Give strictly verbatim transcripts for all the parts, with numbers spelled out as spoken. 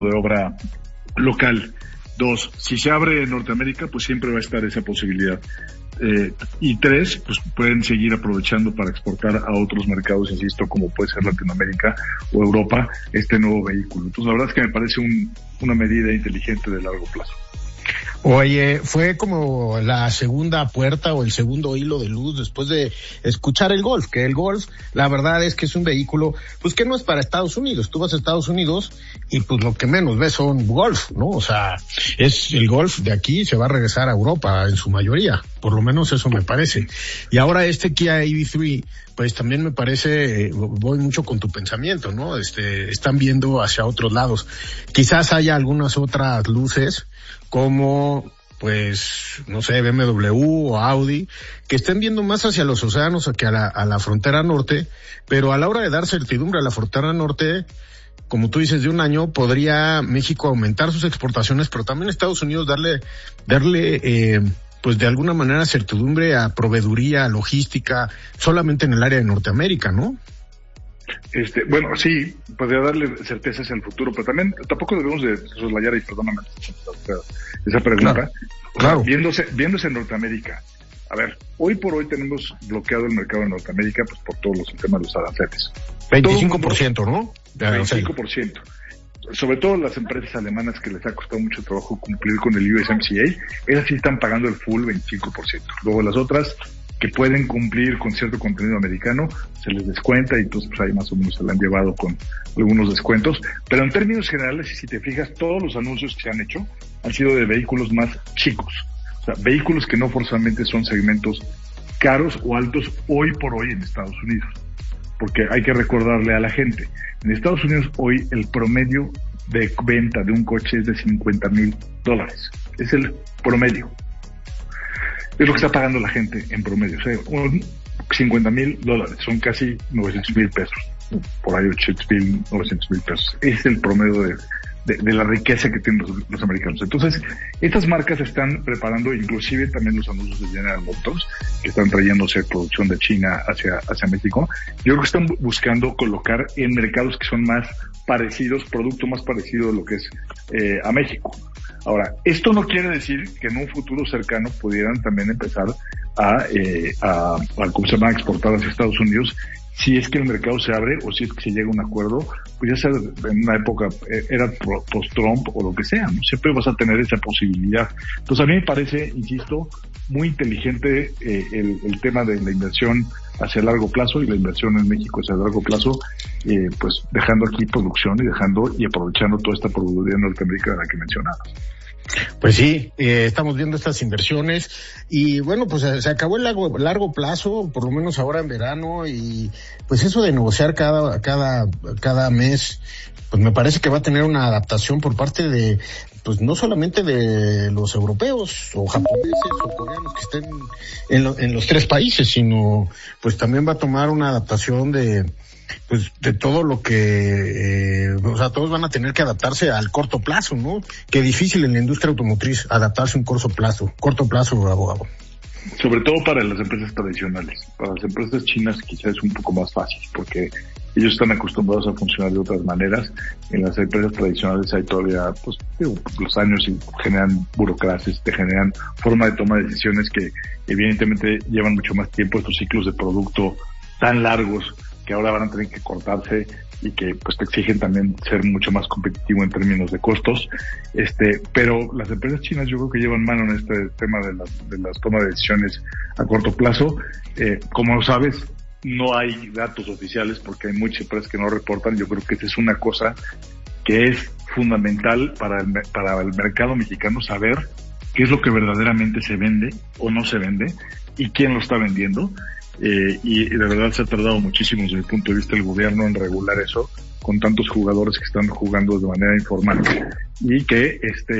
de obra local. Dos, si se abre en Norteamérica, pues siempre va a estar esa posibilidad. Eh, y tres, pues pueden seguir aprovechando para exportar a otros mercados, insisto, como puede ser Latinoamérica o Europa, este nuevo vehículo. Entonces, la verdad es que me parece un, una medida inteligente de largo plazo. Oye, fue como la segunda puerta o el segundo hilo de luz después de escuchar el Golf, que el Golf, la verdad es que es un vehículo, pues que no es para Estados Unidos. Tú vas a Estados Unidos y pues lo que menos ves son Golf, ¿no? O sea, es el Golf de aquí se va a regresar a Europa en su mayoría, por lo menos eso me parece. Y ahora este Kia E V tres, pues también me parece, eh, voy mucho con tu pensamiento, ¿no? Este, están viendo hacia otros lados. Quizás haya algunas otras luces, como, pues, no sé, B M W o Audi, que estén viendo más hacia los océanos que a la, a la frontera norte, pero a la hora de dar certidumbre a la frontera norte, como tú dices, de un año, podría México aumentar sus exportaciones, pero también Estados Unidos darle, darle, eh, pues de alguna manera certidumbre a proveeduría, a logística, solamente en el área de Norteamérica, ¿no? Este, bueno, sí, podría darle certezas en el futuro, pero también tampoco debemos de soslayar, y perdóname esa pregunta, claro, o claro. sea, viéndose, viéndose en Norteamérica. A ver, hoy por hoy tenemos bloqueado el mercado de Norteamérica, pues por todos los temas de los aranceles. veinticinco por ciento, ¿no? veinticinco por ciento. Sobre todo las empresas alemanas que les ha costado mucho trabajo cumplir con el U S M C A, esas sí están pagando el full veinticinco por ciento. Luego las otras que pueden cumplir con cierto contenido americano, se les descuenta y entonces pues ahí más o menos se la han llevado con algunos descuentos. Pero en términos generales, si te fijas, todos los anuncios que se han hecho han sido de vehículos más chicos. O sea, vehículos que no forzosamente son segmentos caros o altos hoy por hoy en Estados Unidos. Porque hay que recordarle a la gente, en Estados Unidos hoy el promedio de venta de un coche es de cincuenta mil dólares. Es el promedio. Es lo que está pagando la gente en promedio. O sea, cincuenta mil dólares, son casi novecientos mil pesos. Por ahí ochocientos mil, novecientos mil pesos. Es el promedio de, de, de la riqueza que tienen los, los americanos. Entonces, estas marcas están preparando, inclusive también los anuncios de General Motors, que están trayéndose producción de China hacia, hacia México. Yo creo que están buscando colocar en mercados que son más parecidos, producto más parecido a lo que es eh, a México. Ahora, esto no quiere decir que en un futuro cercano pudieran también empezar a, eh, a, a, ¿cómo se llama?, exportar hacia Estados Unidos, si es que el mercado se abre o si es que se llega a un acuerdo, pues ya sea en una época, eh, era post-Trump o lo que sea, ¿no? Siempre vas a tener esa posibilidad. Entonces a mí me parece, insisto, muy inteligente eh, el, el tema de la inversión hacia largo plazo y la inversión en México hacia largo plazo, eh, pues dejando aquí producción y dejando y aprovechando toda esta productividad norteamericana que mencionabas. Pues sí, eh, estamos viendo estas inversiones y bueno, pues se acabó el largo, largo plazo, por lo menos ahora en verano, y pues eso de negociar cada, cada, cada mes, pues me parece que va a tener una adaptación por parte de, pues no solamente de los europeos o japoneses o coreanos que estén en, lo, en los tres países, sino pues también va a tomar una adaptación de, pues de todo lo que, eh, o sea, todos van a tener que adaptarse al corto plazo, ¿no? Qué difícil en la industria automotriz adaptarse a un corto plazo, corto plazo, abogado. Sobre todo para las empresas tradicionales. Para las empresas chinas quizás es un poco más fácil, porque ellos están acostumbrados a funcionar de otras maneras. En las empresas tradicionales hay todavía, pues, digo, los años y generan burocracias, te generan forma de toma de decisiones que evidentemente llevan mucho más tiempo, estos ciclos de producto tan largos que ahora van a tener que cortarse y que pues te exigen también ser mucho más competitivo en términos de costos. Este, pero las empresas chinas yo creo que llevan mano en este tema de las, de las tomas de decisiones a corto plazo. Eh, como sabes, no hay datos oficiales porque hay muchas empresas que no reportan. Yo creo que esa es una cosa que es fundamental para el, para el mercado mexicano, saber qué es lo que verdaderamente se vende o no se vende y quién lo está vendiendo. Eh, y de verdad se ha tardado muchísimo desde el punto de vista del gobierno en regular eso, con tantos jugadores que están jugando de manera informal y que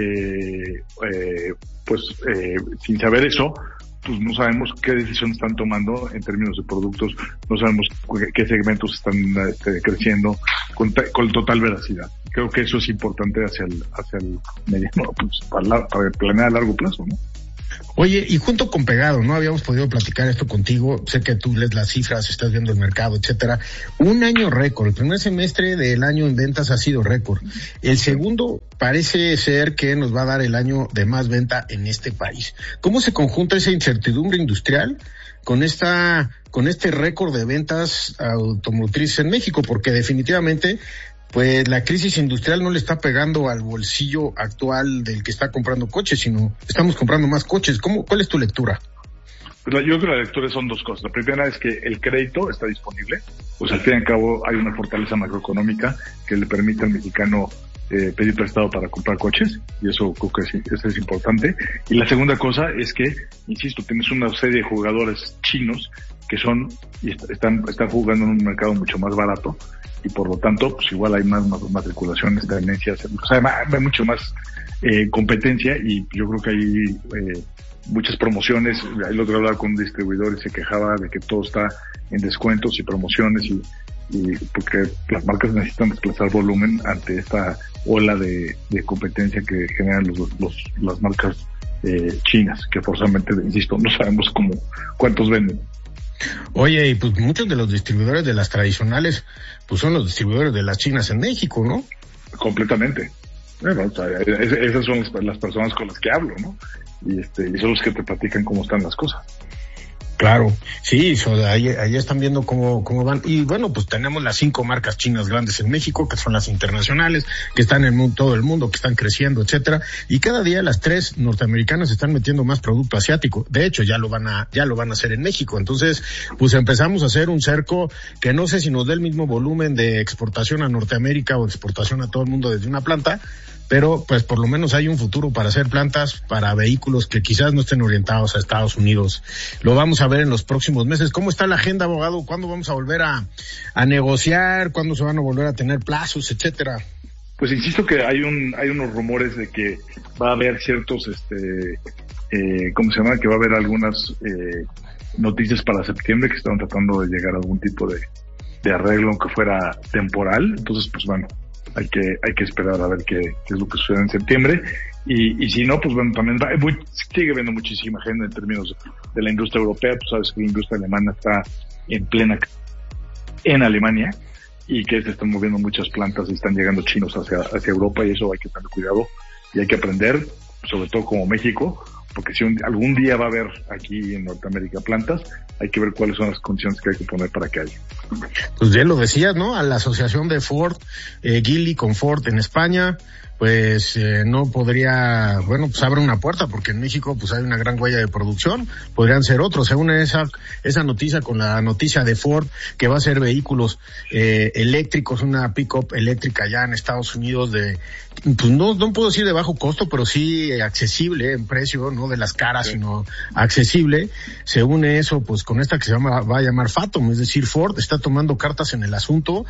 este eh, pues eh, sin saber eso, pues no sabemos qué decisiones están tomando en términos de productos, no sabemos qué segmentos están este, creciendo con, con total veracidad. Creo que eso es importante hacia el hacia el mediano, pues para, la, para planear a largo plazo, ¿no? Oye, y junto con pegado, ¿no? Habíamos podido platicar esto contigo, sé que tú lees las cifras, estás viendo el mercado, etcétera. Un año récord, el primer semestre del año en ventas ha sido récord. El segundo parece ser que nos va a dar el año de más venta en este país. ¿Cómo se conjunta esa incertidumbre industrial con esta, con este récord de ventas automotrices en México? Porque definitivamente, pues la crisis industrial no le está pegando al bolsillo actual del que está comprando coches, sino estamos comprando más coches. ¿Cómo, cuál es tu lectura? Pues yo creo que la lectura son dos cosas. La primera es que el crédito está disponible, pues al fin y al cabo hay una fortaleza macroeconómica que le permite al mexicano eh, pedir prestado para comprar coches, y eso creo que sí, eso es importante. Y la segunda cosa es que, insisto, tienes una serie de jugadores chinos que son y están, están jugando en un mercado mucho más barato, y por lo tanto, pues igual hay más matriculaciones, tendencias, o sea, hay mucho más eh, competencia, y yo creo que hay eh, muchas promociones. El otro día hablaba con un distribuidor y se quejaba de que todo está en descuentos y promociones, y, y porque las marcas necesitan desplazar volumen ante esta ola de, de competencia que generan los, los, las marcas eh, chinas, que forzosamente, insisto, no sabemos cómo, cuántos venden. Oye, y pues muchos de los distribuidores de las tradicionales, pues son los distribuidores de las chinas en México, ¿no? Completamente. Bueno, o sea, esas son las, las personas con las que hablo, ¿no? Y este, y son los que te platican cómo están las cosas. Claro, sí, so, ahí, ahí están viendo cómo, cómo van. Y bueno, pues tenemos las cinco marcas chinas grandes en México, que son las internacionales, que están en mundo, todo el mundo, que están creciendo, etcétera. Y cada día las tres norteamericanas están metiendo más producto asiático. De hecho, ya lo van a, ya lo van a hacer en México. Entonces, pues empezamos a hacer un cerco que no sé si nos dé el mismo volumen de exportación a Norteamérica o exportación a todo el mundo desde una planta, pero pues por lo menos hay un futuro para hacer plantas para vehículos que quizás no estén orientados a Estados Unidos. Lo vamos a ver en los próximos meses. ¿Cómo está la agenda, abogado? ¿Cuándo vamos a volver a, a negociar? ¿Cuándo se van a volver a tener plazos, etcétera? Pues insisto que hay un hay unos rumores de que va a haber ciertos, este, eh, ¿cómo se llama? Que va a haber algunas eh, noticias para septiembre, que están tratando de llegar a algún tipo de, de arreglo, aunque fuera temporal. Entonces, pues bueno, hay que hay que esperar a ver qué, qué es lo que sucede en septiembre, y, y si no, pues bueno, también va, muy, sigue habiendo muchísima agenda en términos de la industria europea. Tú sabes que la industria alemana está en plena en Alemania, y que se están moviendo muchas plantas y están llegando chinos hacia hacia Europa, y eso hay que tener cuidado y hay que aprender, sobre todo como México, porque si un, algún día va a haber aquí en Norteamérica plantas, hay que ver cuáles son las condiciones que hay que poner para que haya. Pues ya lo decías, ¿no? A la asociación de Ford, eh, Geely con Ford en España, pues eh, no podría, bueno, pues abre una puerta, porque en México pues hay una gran huella de producción, podrían ser otros. Se une esa esa noticia con la noticia de Ford, que va a hacer vehículos eh, eléctricos, una pick-up eléctrica ya en Estados Unidos de, pues no no puedo decir de bajo costo, pero sí accesible en precio, no de las caras, sí, sino accesible. Se une eso pues con esta que se llama, va a llamar Phantom, es decir, Ford está tomando cartas en el asunto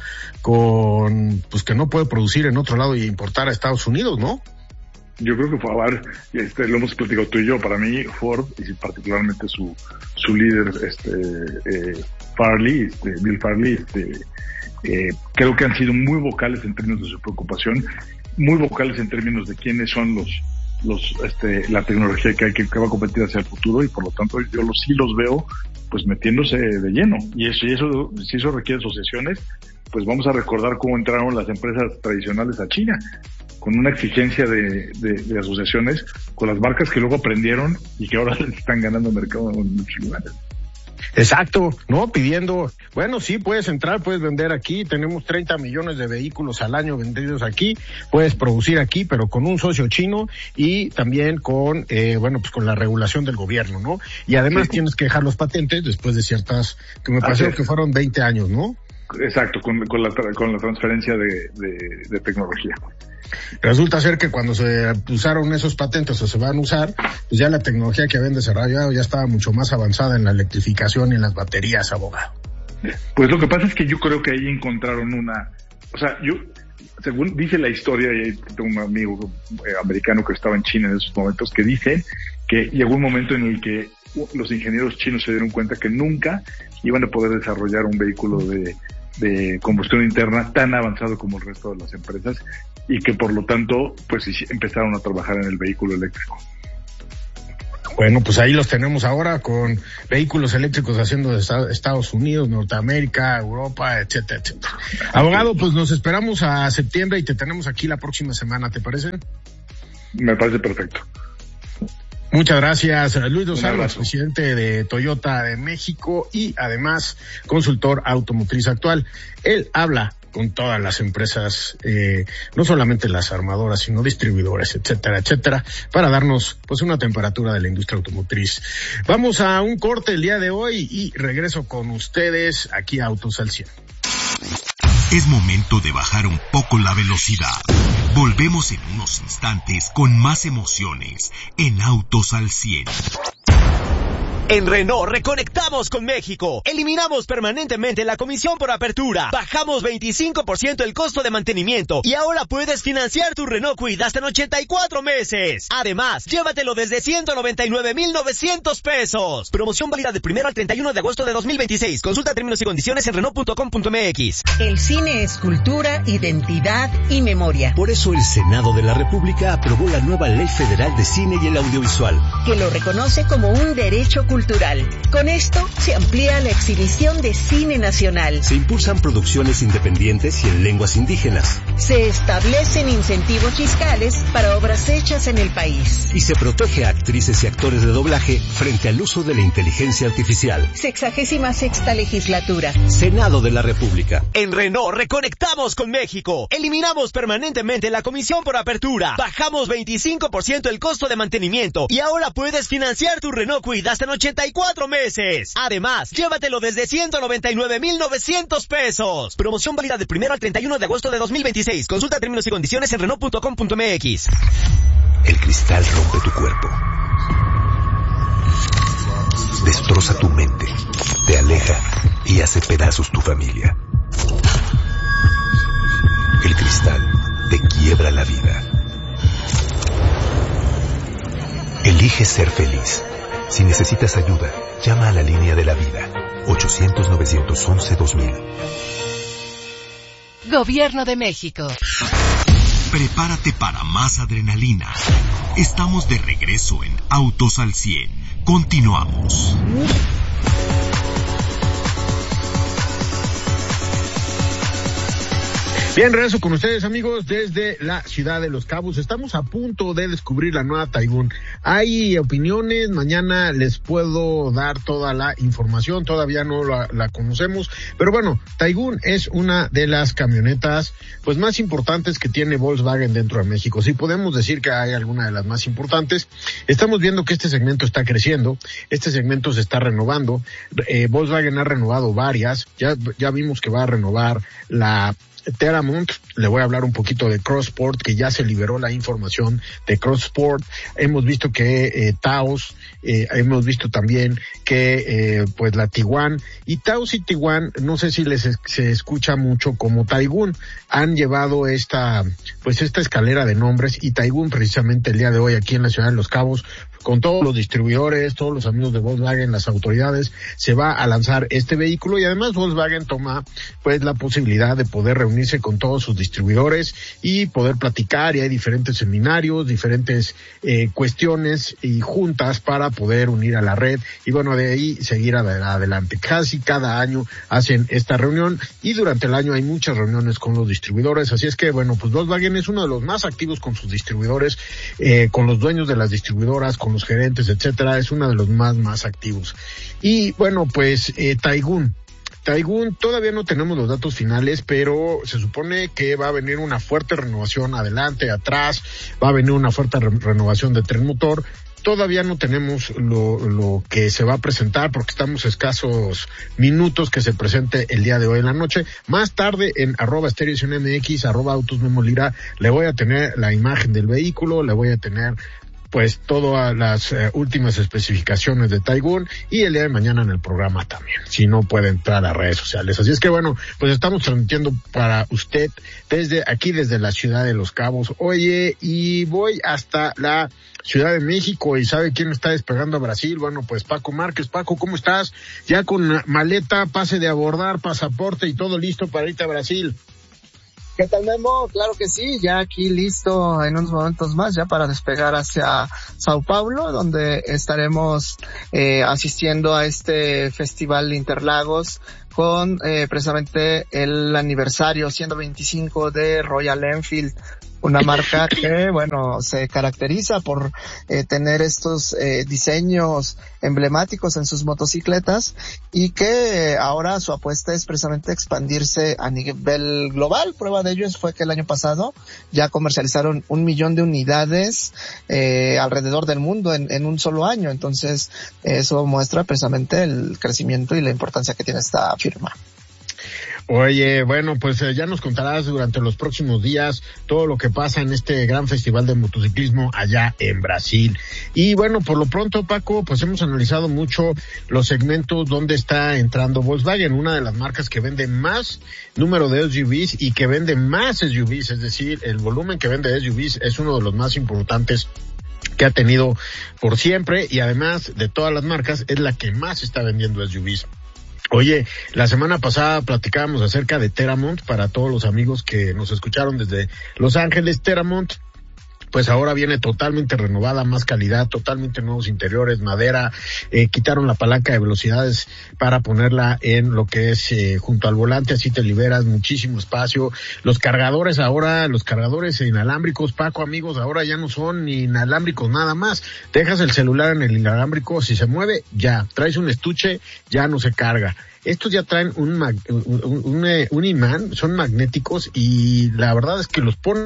con, pues que no puede producir en otro lado y importar a Estados Unidos, ¿no? Yo creo que fue a ver, este, lo hemos platicado tú y yo. Para mí, Ford, y particularmente su su líder, este eh, Farley, este, Bill Farley, este, eh, creo que han sido muy vocales en términos de su preocupación, muy vocales en términos de quiénes son los los este la tecnología que hay que, que va a competir hacia el futuro, y por lo tanto yo los, sí los veo pues metiéndose de lleno, y eso y eso si eso requiere asociaciones, pues vamos a recordar cómo entraron las empresas tradicionales a China, con una exigencia de, de, de asociaciones con las marcas que luego aprendieron y que ahora les están ganando mercado en muchos lugares. Exacto, ¿no? Pidiendo, bueno, sí, puedes entrar, puedes vender aquí, tenemos treinta millones de vehículos al año vendidos aquí, puedes producir aquí, pero con un socio chino y también con, eh, bueno, pues con la regulación del gobierno, ¿no? Y además sí, tienes que dejar los patentes después de ciertas, que me pareció que fueron veinte años, ¿no? Exacto, con, con, la, con la transferencia de, de, de tecnología. Resulta ser que cuando se usaron esos patentes o se van a usar, pues ya la tecnología que habían desarrollado ya estaba mucho más avanzada en la electrificación y en las baterías, abogado. Pues lo que pasa es que yo creo que ahí encontraron una, o sea, yo, según dice la historia, y tengo un amigo eh, americano que estaba en China en esos momentos, que dice que llegó un momento en el que los ingenieros chinos se dieron cuenta que nunca iban a poder desarrollar un vehículo de de combustión interna tan avanzado como el resto de las empresas, y que por lo tanto pues empezaron a trabajar en el vehículo eléctrico. Bueno, pues ahí los tenemos ahora con vehículos eléctricos haciendo de Estados Unidos, Norteamérica, Europa, etcétera, etcétera. Abogado, pues nos esperamos a septiembre y te tenemos aquí la próxima semana, ¿te parece? Me parece perfecto. Muchas gracias, Luis Dos Santos, presidente de Toyota de México y además consultor automotriz actual. Él habla con todas las empresas, eh, no solamente las armadoras, sino distribuidores, etcétera, etcétera, para darnos pues una temperatura de la industria automotriz. Vamos a un corte el día de hoy y regreso con ustedes aquí a Autos al cien. Es momento de bajar un poco la velocidad. Volvemos en unos instantes con más emociones en Autos al cien. En Renault reconectamos con México. Eliminamos permanentemente la comisión por apertura. Bajamos veinticinco por ciento el costo de mantenimiento. Y ahora puedes financiar tu Renault Kwid hasta en ochenta y cuatro meses. Además, llévatelo desde ciento noventa y nueve mil novecientos pesos. Promoción válida del primero al treinta y uno de agosto de dos mil veintiséis. Consulta términos y condiciones en Renault punto com punto m x. El cine es cultura, identidad y memoria. Por eso el Senado de la República aprobó la nueva Ley Federal de Cine y el Audiovisual, que lo reconoce como un derecho cultural. Con esto se amplía la exhibición de cine nacional. Se impulsan producciones independientes y en lenguas indígenas. Se establecen incentivos fiscales para obras hechas en el país. Y se protege a actrices y actores de doblaje frente al uso de la inteligencia artificial. Sexagésima sexta legislatura. Senado de la República. En Renault reconectamos con México. Eliminamos permanentemente la comisión por apertura. Bajamos veinticinco por ciento el costo de mantenimiento. Y ahora puedes financiar tu Renault Kwid hasta en ochenta y cuatro meses. Además, llévatelo desde ciento noventa y nueve mil novecientos pesos. Promoción válida del primero al treinta y uno de agosto de dos mil veintiséis. Consulta términos y condiciones en Renault punto com punto m x. El cristal rompe tu cuerpo. Destroza tu mente. Te aleja y hace pedazos tu familia. El cristal te quiebra la vida. Elige ser feliz. Si necesitas ayuda, llama a la línea de la vida. ochocientos, novecientos once, dos mil. Gobierno de México. Prepárate para más adrenalina. Estamos de regreso en Autos al cien. Continuamos. Bien, regreso con ustedes, amigos, desde la ciudad de Los Cabos. Estamos a punto de descubrir la nueva Taygun. Hay opiniones, mañana les puedo dar toda la información, todavía no la, la conocemos, pero bueno, Taygun es una de las camionetas pues más importantes que tiene Volkswagen dentro de México. Sí podemos decir que hay alguna de las más importantes. Estamos viendo que este segmento está creciendo, este segmento se está renovando. Eh, Volkswagen ha renovado varias, ya, ya vimos que va a renovar la Teramont. Le voy a hablar un poquito de Crossport, que ya se liberó la información de Crossport. Hemos visto que eh, Taos, eh, hemos visto también que eh, pues la Tiguan, y Taos y Tiguan, no sé si les es, se escucha mucho como Taygun, han llevado esta pues esta escalera de nombres, y Taygun precisamente el día de hoy aquí en la ciudad de Los Cabos, con todos los distribuidores, todos los amigos de Volkswagen, las autoridades, se va a lanzar este vehículo, y además Volkswagen toma pues la posibilidad de poder reunirse con todos sus distribuidores y poder platicar, y hay diferentes seminarios, diferentes eh, cuestiones y juntas para poder unir a la red, y bueno, de ahí seguir adelante. Casi cada año hacen esta reunión, y durante el año hay muchas reuniones con los distribuidores, así es que bueno, pues Volkswagen es uno de los más activos con sus distribuidores, eh, con los dueños de las distribuidoras, con los gerentes, etcétera, es uno de los más, más activos. Y bueno, pues, eh, Taygun. Taygun, todavía no tenemos los datos finales, pero se supone que va a venir una fuerte renovación adelante, atrás, va a venir una fuerte re- renovación de tren motor. Todavía no tenemos lo, lo que se va a presentar porque estamos a escasos minutos que se presente el día de hoy en la noche. Más tarde en arroba estereoción mx, arroba autos Memo Lira, le voy a tener la imagen del vehículo, le voy a tener pues todas las eh, últimas especificaciones de Taygun, y el día de mañana en el programa también, si no puede entrar a redes sociales. Así es que bueno, pues estamos transmitiendo para usted desde aquí, desde la ciudad de Los Cabos. Oye, y voy hasta la Ciudad de México, y ¿sabe quién está despegando a Brasil? Bueno, pues Paco Márquez. Paco, ¿cómo estás? Ya con maleta, pase de abordar, pasaporte y todo listo para irte a Brasil. ¿Qué tal, Memo? Claro que sí, ya aquí listo en unos momentos más ya para despegar hacia Sao Paulo, donde estaremos eh, asistiendo a este Festival Interlagos con eh, precisamente el aniversario ciento veinticinco de Royal Enfield, una marca que, bueno, se caracteriza por eh, tener estos eh, diseños emblemáticos en sus motocicletas y que eh, ahora su apuesta es precisamente expandirse a nivel global. Prueba de ello fue que el año pasado ya comercializaron un millón de unidades eh, alrededor del mundo en, en un solo año. Entonces, eso muestra precisamente el crecimiento y la importancia que tiene esta firma. Oye, bueno, pues eh, ya nos contarás durante los próximos días todo lo que pasa en este gran festival de motociclismo allá en Brasil. Y bueno, por lo pronto, Paco, pues hemos analizado mucho los segmentos donde está entrando Volkswagen, una de las marcas que vende más número de S U Vs y que vende más S U Vs, es decir, el volumen que vende S U Vs es uno de los más importantes que ha tenido por siempre y además de todas las marcas es la que más está vendiendo S U Vs. Oye, la semana pasada platicábamos acerca de Teramont para todos los amigos que nos escucharon desde Los Ángeles. Teramont, pues ahora viene totalmente renovada, más calidad, totalmente nuevos interiores, madera, eh, quitaron la palanca de velocidades para ponerla en lo que es eh, junto al volante, así te liberas muchísimo espacio. Los cargadores ahora, los cargadores inalámbricos, Paco, amigos, ahora ya no son ni inalámbricos nada más. Dejas el celular en el inalámbrico, si se mueve, ya. Traes un estuche, ya no se carga. Estos ya traen un, mag, un, un, un, un imán, son magnéticos y la verdad es que los ponen,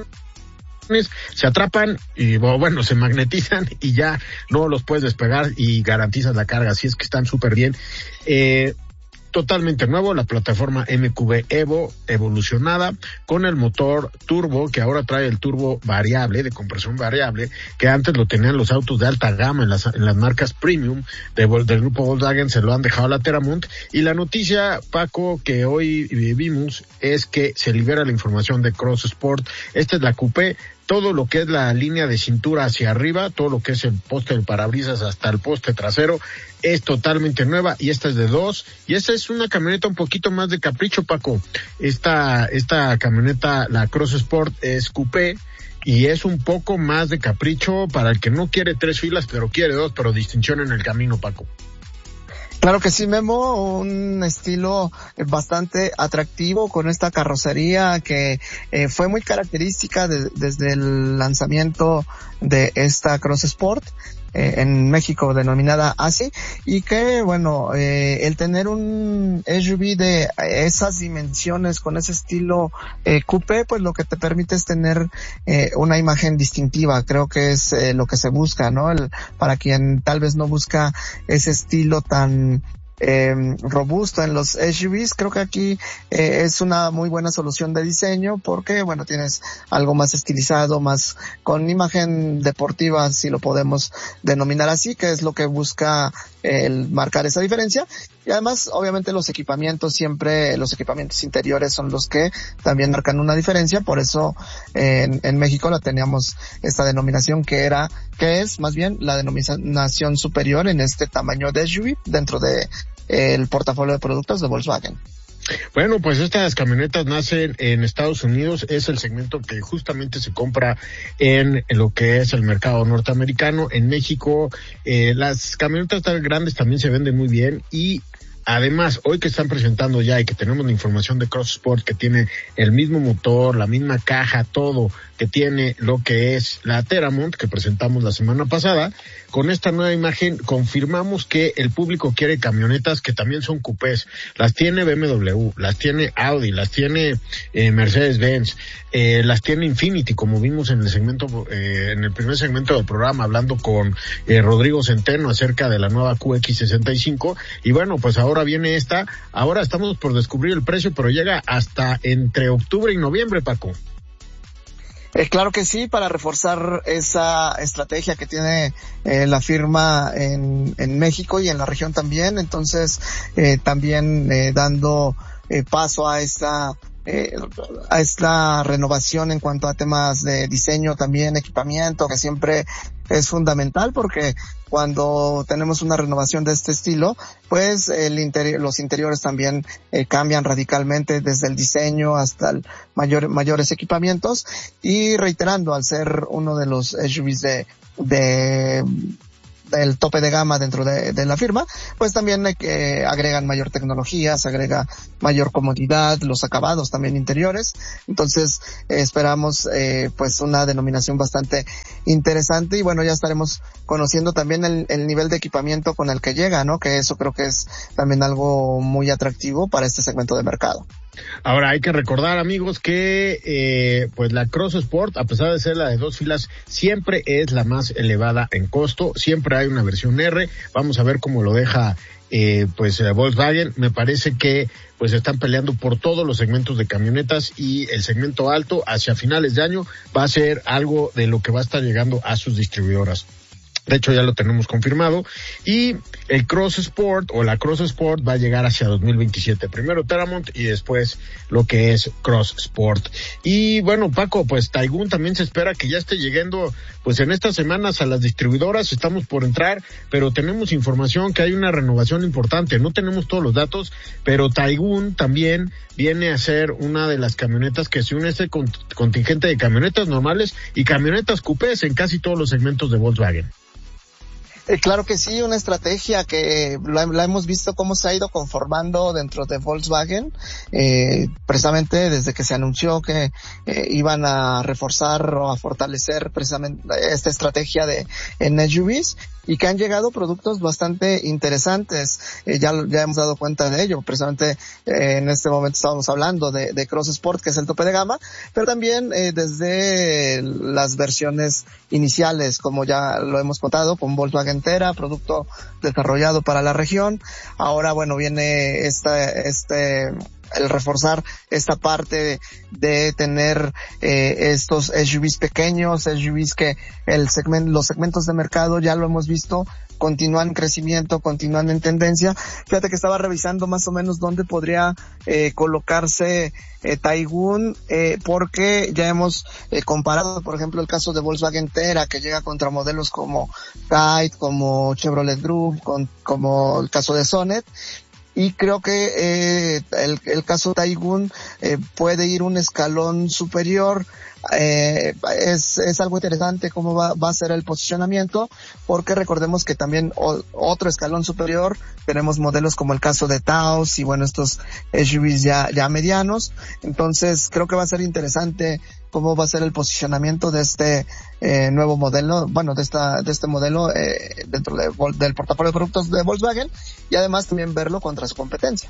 se atrapan y bueno, se magnetizan y ya no los puedes despegar y garantizas la carga, así es que están súper bien. Eh, totalmente nuevo, la plataforma M Q B Evo evolucionada con el motor turbo que ahora trae el turbo variable, de compresión variable, que antes lo tenían los autos de alta gama en las, en las marcas premium de, del grupo Volkswagen, se lo han dejado a la Teramont. Y la noticia, Paco, que hoy vimos es que se libera la información de Cross Sport. Esta es la coupé. Todo lo que es la línea de cintura hacia arriba, todo lo que es el poste del parabrisas hasta el poste trasero, es totalmente nueva y esta es de dos. Y esta es una camioneta un poquito más de capricho, Paco. Esta, esta camioneta, la Cross Sport, es coupé y es un poco más de capricho para el que no quiere tres filas, pero quiere dos, pero distinción en el camino, Paco. Claro que sí, Memo, un estilo bastante atractivo con esta carrocería que eh, fue muy característica de, desde el lanzamiento de esta Cross Sport eh, en México, denominada así, y que bueno, eh, el tener un S U V de esas dimensiones con ese estilo eh, coupé, pues lo que te permite es tener eh, una imagen distintiva. Creo que es eh, lo que se busca, ¿no? El, para quien tal vez no busca ese estilo tan Eh, robusto en los S U Vs, creo que aquí eh, es una muy buena solución de diseño porque, bueno, tienes algo más estilizado, más con imagen deportiva, si lo podemos denominar así, que es lo que busca eh, el marcar esa diferencia. Y además, obviamente, los equipamientos siempre, los equipamientos interiores son los que también marcan una diferencia. Por eso eh, en, en México la teníamos esta denominación que era, que es más bien la denominación superior en este tamaño de S U V dentro de eh, el portafolio de productos de Volkswagen. Bueno, pues estas camionetas nacen en Estados Unidos, es el segmento que justamente se compra en, en lo que es el mercado norteamericano. En México, eh, las camionetas tan grandes también se venden muy bien y además, hoy que están presentando ya y que tenemos la información de Cross Sport, que tiene el mismo motor, la misma caja, todo, que tiene lo que es la Teramont, que presentamos la semana pasada, con esta nueva imagen confirmamos que el público quiere camionetas que también son coupés. Las tiene B M W, las tiene Audi, las tiene eh, Mercedes-Benz, eh, las tiene Infiniti, como vimos en el segmento, eh, en el primer segmento del programa, hablando con eh, Rodrigo Centeno acerca de la nueva Q X sesenta y cinco. Y bueno, pues ahora viene esta, ahora estamos por descubrir el precio, pero llega hasta entre octubre y noviembre, Paco. Eh, claro que sí, para reforzar esa estrategia que tiene eh, la firma en, en México y en la región también. Entonces, eh, también eh, dando eh, paso a esta eh, a esta renovación en cuanto a temas de diseño, también equipamiento, que siempre es fundamental porque cuando tenemos una renovación de este estilo, pues el interior, los interiores también eh, cambian radicalmente desde el diseño hasta el mayor, mayores equipamientos, y reiterando, al ser uno de los S U Vs de, de del tope de gama dentro de, de la firma, pues también eh, agregan mayor tecnología, se agrega mayor comodidad, los acabados también interiores. Entonces eh, esperamos eh, pues una denominación bastante interesante, y bueno, ya estaremos conociendo también el, el nivel de equipamiento con el que llega, ¿no? Que eso creo que es también algo muy atractivo para este segmento de mercado. Ahora hay que recordar, amigos, que eh, pues la Cross Sport, a pesar de ser la de dos filas, siempre es la más elevada en costo. Siempre hay una versión R. Vamos a ver cómo lo deja eh, pues Volkswagen. Me parece que pues están peleando por todos los segmentos de camionetas, y el segmento alto hacia finales de año va a ser algo de lo que va a estar llegando a sus distribuidoras. De hecho, ya lo tenemos confirmado. Y el Cross Sport o la Cross Sport va a llegar hacia dos mil veintisiete. Primero Teramont y después lo que es Cross Sport. Y bueno, Paco, pues Taigun también se espera que ya esté llegando pues en estas semanas a las distribuidoras. Estamos por entrar, pero tenemos información que hay una renovación importante. No tenemos todos los datos, pero Taigun también viene a ser una de las camionetas que se une a este contingente de camionetas normales y camionetas coupés en casi todos los segmentos de Volkswagen. Eh, claro que sí, una estrategia que la, la hemos visto cómo se ha ido conformando dentro de Volkswagen, eh, precisamente desde que se anunció que eh, iban a reforzar o a fortalecer precisamente esta estrategia de en S U Vs, y que han llegado productos bastante interesantes. Eh, ya, ya hemos dado cuenta de ello. Precisamente eh, en este momento estábamos hablando de, de Cross Sport, que es el tope de gama, pero también eh, desde las versiones iniciales, como ya lo hemos contado, con Volkswagen Tera, producto desarrollado para la región. Ahora, bueno, viene esta, este, el reforzar esta parte de, de tener eh, estos S U Vs pequeños, S U Vs que el segmento, los segmentos de mercado, ya lo hemos visto, continúan en crecimiento, continúan en tendencia. Fíjate que estaba revisando más o menos dónde podría eh, colocarse eh, Taigun, eh, porque ya hemos eh, comparado, por ejemplo, el caso de Volkswagen Tera, que llega contra modelos como Kite, como Chevrolet Group, con, como el caso de Sonet. Y creo que eh, el, el caso Taigun eh, puede ir un escalón superior. Eh, es, es algo interesante cómo va, va a ser el posicionamiento, porque recordemos que también o, otro escalón superior tenemos modelos como el caso de Taos y bueno, estos S U Vs ya, ya medianos. Entonces creo que va a ser interesante cómo va a ser el posicionamiento de este eh, nuevo modelo, bueno, de esta, de este modelo eh, dentro de, del portafolio de productos de Volkswagen, y además también verlo contra su competencia.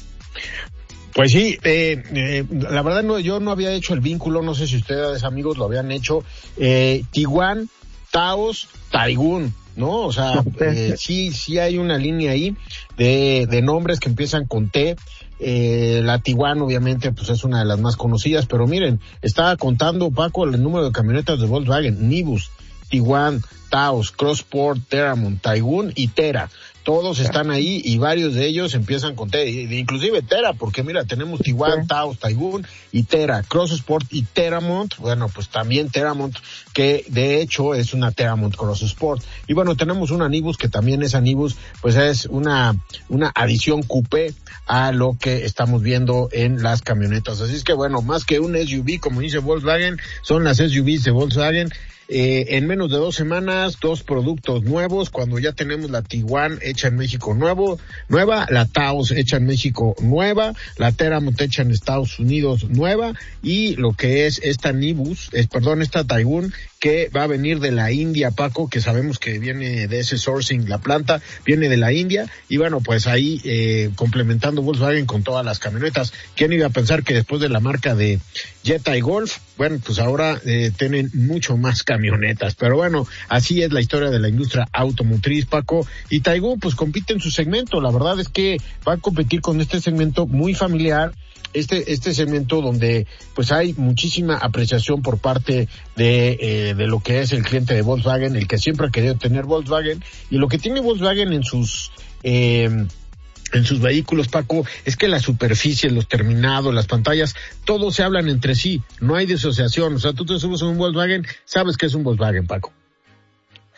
Pues sí, eh, eh, la verdad no, yo no había hecho el vínculo, no sé si ustedes, amigos, lo habían hecho. Eh, Tiguan, Taos, Taigun, ¿no? O sea, eh, sí, sí hay una línea ahí de, de nombres que empiezan con T. Eh, la Tiguan obviamente pues es una de las más conocidas, pero miren, estaba contando Paco el número de camionetas de Volkswagen: Nibus, Tiguan, Taos, Cross Sport, Teramont, Taigun y Tera. Todos están ahí y varios de ellos empiezan con T, inclusive Tera, porque mira, tenemos Tiguan, Taos, Taigun y Tera, Cross Sport y Teramont. Bueno, pues también Teramont, que de hecho es una Teramont Cross Sport. Y bueno, tenemos una Nibus, que también esa Nibus pues es una una adición coupé a lo que estamos viendo en las camionetas. Así es que bueno, más que un S U V, como dice Volkswagen, son las S U Vs de Volkswagen. Eh, en menos de dos semanas, dos productos nuevos, cuando ya tenemos la Tiguan hecha en México nuevo, nueva, la Taos hecha en México nueva, la Teramont hecha en Estados Unidos nueva, y lo que es esta Nibus, eh, perdón, esta Taigun, que va a venir de la India, Paco, que sabemos que viene de ese sourcing, la planta viene de la India, y bueno, pues ahí eh, complementando Volkswagen con todas las camionetas. ¿Quién iba a pensar que después de la marca de Jetta y Golf, bueno, pues ahora eh, tienen mucho más camionetas? Pero bueno, así es la historia de la industria automotriz, Paco, y Taigun pues compite en su segmento. La verdad es que va a competir con este segmento muy familiar, este este segmento donde pues hay muchísima apreciación por parte de eh, de lo que es el cliente de Volkswagen, el que siempre ha querido tener Volkswagen, y lo que tiene Volkswagen en sus eh, en sus vehículos, Paco, es que las superficies, los terminados, las pantallas, todos se hablan entre sí, no hay disociación. O sea, tú te subes a un Volkswagen, sabes que es un Volkswagen, Paco.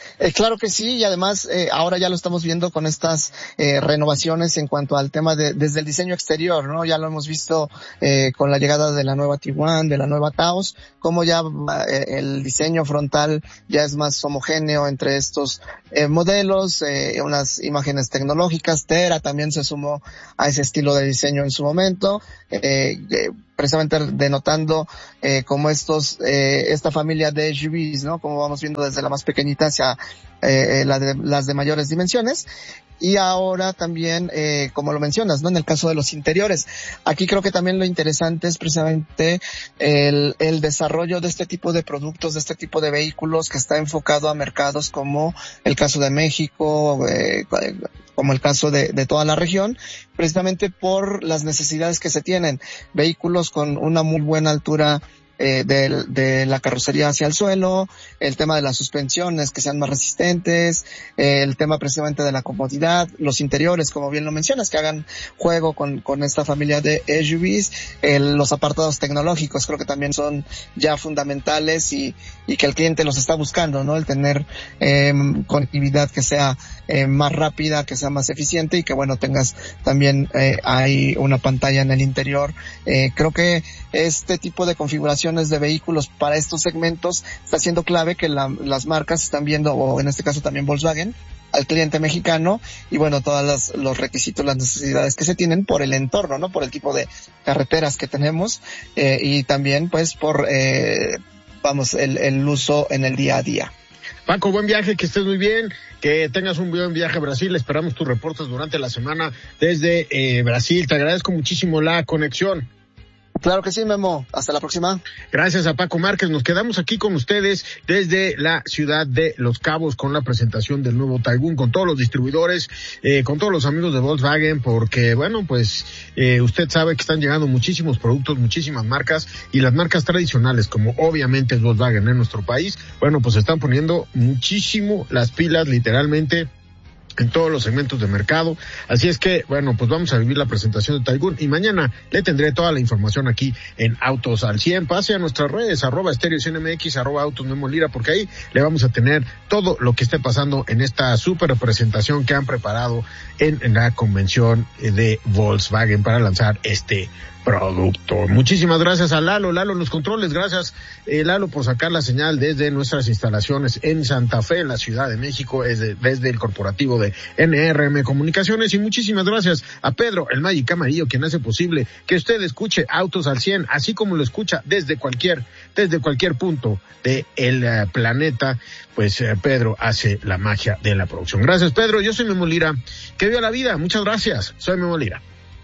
Eh, claro que sí, y además eh, ahora ya lo estamos viendo con estas eh, renovaciones en cuanto al tema de desde el diseño exterior, ¿no? Ya lo hemos visto eh, con la llegada de la nueva Tiguan, de la nueva Taos, como ya eh, el diseño frontal ya es más homogéneo entre estos eh, modelos, eh, unas imágenes tecnológicas. Tera también se sumó a ese estilo de diseño en su momento, eh, eh, precisamente denotando eh, como estos, eh, esta familia de S U Vs, ¿no? Como vamos viendo desde la más pequeñita hacia eh, la de, las de mayores dimensiones. Y ahora también, eh, como lo mencionas, ¿no? En el caso de los interiores. Aquí creo que también lo interesante es precisamente el, el desarrollo de este tipo de productos, de este tipo de vehículos que está enfocado a mercados como el caso de México, eh, como el caso de, de toda la región, precisamente por las necesidades que se tienen. Vehículos con una muy buena altura Eh, de, de la carrocería hacia el suelo, el tema de las suspensiones que sean más resistentes, eh, el tema precisamente de la comodidad, los interiores, como bien lo mencionas, que hagan juego con, con esta familia de S U Vs, eh, los apartados tecnológicos creo que también son ya fundamentales y, y que el cliente los está buscando, ¿no? El tener eh, conectividad que sea eh, más rápida, que sea más eficiente y que bueno, tengas también eh, hay una pantalla en el interior. Eh, creo que este tipo de configuración de vehículos para estos segmentos está siendo clave que la, las marcas están viendo, o en este caso también Volkswagen, al cliente mexicano y bueno, todos los, los requisitos, las necesidades que se tienen por el entorno, ¿no? Por el tipo de carreteras que tenemos eh, y también pues por, eh, vamos, el, el uso en el día a día. Paco, buen viaje, que estés muy bien, que tengas un buen viaje a Brasil. Esperamos tus reportes durante la semana desde eh, Brasil. Te agradezco muchísimo la conexión. Claro que sí, Memo. Hasta la próxima. Gracias a Paco Márquez. Nos quedamos aquí con ustedes desde la ciudad de Los Cabos con la presentación del nuevo Taigun, con todos los distribuidores, eh, con todos los amigos de Volkswagen, porque bueno, pues eh, usted sabe que están llegando muchísimos productos, muchísimas marcas, y las marcas tradicionales, como obviamente es Volkswagen en nuestro país, bueno, pues están poniendo muchísimo las pilas, literalmente, en todos los segmentos de mercado. Así es que, bueno, pues vamos a vivir la presentación de Taigun y mañana le tendré toda la información aquí en Autos al cien. Pase a nuestras redes, arroba Estéreo cien M X, arroba Autos Memo Lira, porque ahí le vamos a tener todo lo que esté pasando en esta super presentación que han preparado en, en la convención de Volkswagen para lanzar este producto. Muchísimas gracias a Lalo, Lalo en los controles, gracias eh, Lalo por sacar la señal desde nuestras instalaciones en Santa Fe, en la Ciudad de México, desde, desde el corporativo de N R M Comunicaciones, y muchísimas gracias a Pedro, el Magic Amarillo, quien hace posible que usted escuche Autos al cien, así como lo escucha desde cualquier, desde cualquier punto del uh, planeta, pues uh, Pedro hace la magia de la producción. Gracias Pedro, yo soy Memo Lira, que viva la vida, muchas gracias, soy Memo Lira.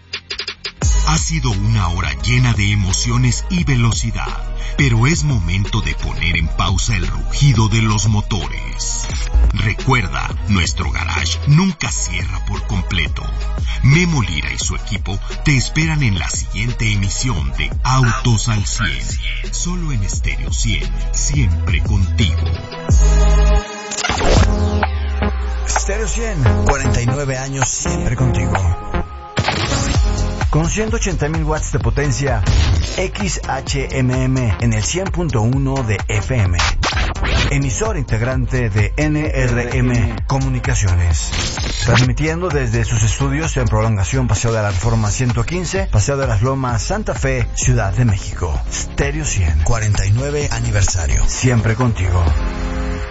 Ha sido una hora llena de emociones y velocidad, pero es momento de poner en pausa el rugido de los motores. Recuerda, nuestro garage nunca cierra por completo. Memo Lira y su equipo te esperan en la siguiente emisión de Autos al cien, solo en Estéreo cien, siempre contigo. Estéreo cien, cuarenta y nueve años siempre contigo. Con ciento ochenta mil watts de potencia, X H M M en el cien punto uno de F M. Emisor integrante de N R M Comunicaciones. Transmitiendo desde sus estudios en Prolongación Paseo de la Reforma ciento quince, Paseo de las Lomas, Santa Fe, Ciudad de México. Estéreo cien, cuarenta y nueve aniversario. Siempre contigo.